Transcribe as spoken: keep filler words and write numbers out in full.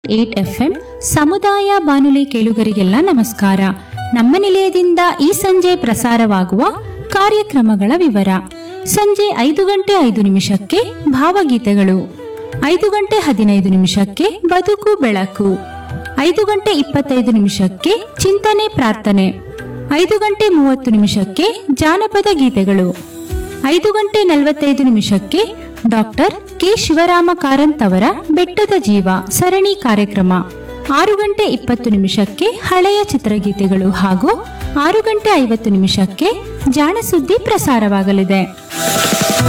Eight FM ಸಮುದಾಯ ಬಾನುಲಿ ಕೇಳುಗರಿಗೆಲ್ಲ ನಮಸ್ಕಾರ. ನಮ್ಮ ನಿಲಯದಿಂದ ಈ ಸಂಜೆ ಪ್ರಸಾರವಾಗುವ ಕಾರ್ಯಕ್ರಮಗಳ ವಿವರ. ಸಂಜೆ ಐದು ಗಂಟೆ ಐದು ನಿಮಿಷಕ್ಕೆ ಭಾವಗೀತೆಗಳು, ಐದು ಗಂಟೆ ಹದಿನೈದು ನಿಮಿಷಕ್ಕೆ ಬದುಕು ಬೆಳಕು, ಐದು ಗಂಟೆ ಇಪ್ಪತ್ತೈದು ನಿಮಿಷಕ್ಕೆ ಚಿಂತನೆ ಪ್ರಾರ್ಥನೆ, ಐದು ಗಂಟೆ ಮೂವತ್ತು ನಿಮಿಷಕ್ಕೆ ಜಾನಪದ ಗೀತೆಗಳು, ಐದು ಗಂಟೆ ನಲವತ್ತೈದು ನಿಮಿಷಕ್ಕೆ ಡಾಕ್ಟರ್ ಕೆ ಶಿವರಾಮ ಕಾರಂತ್ ಅವರ ಬೆಟ್ಟದ ಜೀವ ಸರಣಿ ಕಾರ್ಯಕ್ರಮ, ಆರು ಗಂಟೆ ಇಪ್ಪತ್ತು ನಿಮಿಷಕ್ಕೆ ಹಳೆಯ ಚಿತ್ರಗೀತೆಗಳು ಹಾಗೂ ಆರು ಗಂಟೆ ಐವತ್ತು ನಿಮಿಷಕ್ಕೆ ಜಾಣಸುದ್ದಿ ಪ್ರಸಾರವಾಗಲಿದೆ.